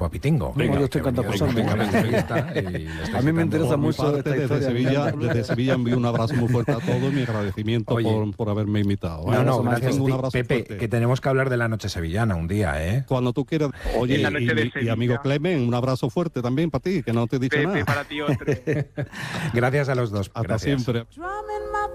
Guapitingo. Yo estoy encantado A mí me interesa mucho esta historia. Desde Sevilla envío un abrazo muy fuerte a todos, mi agradecimiento por haberme invitado. No, gracias. Un abrazo Pepe, fuerte. que tenemos que hablar de la noche sevillana un día, ¿eh? Cuando tú quieras. Oye, y amigo Clemen, un abrazo fuerte también para ti, que no te he dicho nada. Para ti otro. Gracias a los dos. Hasta Gracias. siempre.